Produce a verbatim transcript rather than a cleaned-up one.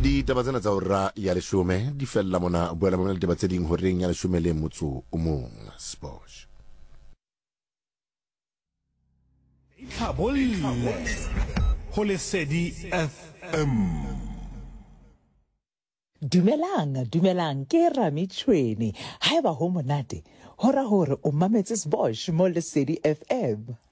di taba tsena tsa hora ya leshome di fella mona boela mona le taba tse ding horeng ya leshome le motso o mong Sports Itlhabolle ho Lesedi F M. Dumelang, dumelang, ke Rami Tshweni. Haeba ho monate, hora hore o mametse Sports mo Lesedi F M.